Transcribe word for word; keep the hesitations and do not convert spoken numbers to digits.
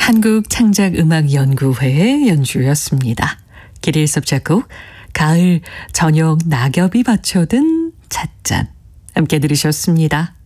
한국창작음악연구회의 연주였습니다. 길일섭 작곡, 가을 저녁 낙엽이 받쳐든 찻잔 함께 들으셨습니다.